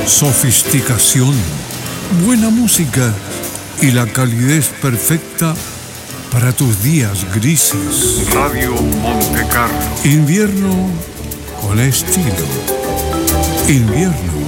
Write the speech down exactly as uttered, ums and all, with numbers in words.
sofisticación, buena música y la calidez perfecta para tus días grises. Radio Monte Carlo. Invierno con estilo. Invierno